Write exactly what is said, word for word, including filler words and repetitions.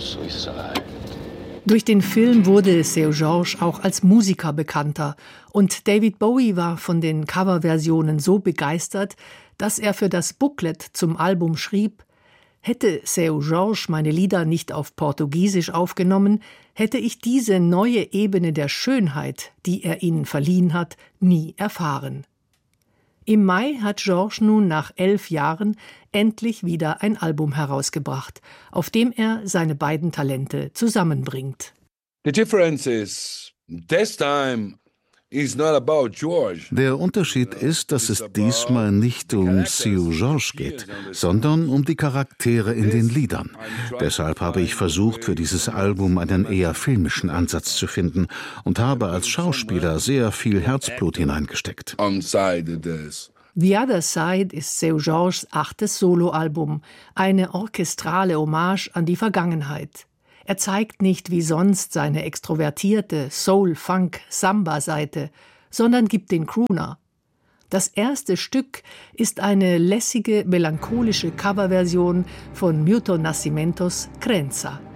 suicide. Durch den Film wurde Seu Jorge auch als Musiker bekannter und David Bowie war von den Coverversionen so begeistert, dass er für das Booklet zum Album schrieb: Hätte Seu Jorge meine Lieder nicht auf Portugiesisch aufgenommen, hätte ich diese neue Ebene der Schönheit, die er ihnen verliehen hat, nie erfahren. Im Mai hat Jorge nun nach elf Jahren endlich wieder ein Album herausgebracht, auf dem er seine beiden Talente zusammenbringt. The difference is, this time is not about George. Der Unterschied ist, dass es diesmal nicht um Seu Jorge geht, sondern um die Charaktere in den Liedern. Deshalb habe ich versucht, für dieses Album einen eher filmischen Ansatz zu finden und habe als Schauspieler sehr viel Herzblut hineingesteckt. The Other Side ist Seu Jorges achtes Soloalbum, eine orchestrale Hommage an die Vergangenheit. Er zeigt nicht wie sonst seine extrovertierte Soul-, Funk-, Samba-Seite, sondern gibt den Crooner. Das erste Stück ist eine lässige, melancholische Coverversion von Milton Nascimentos Crença.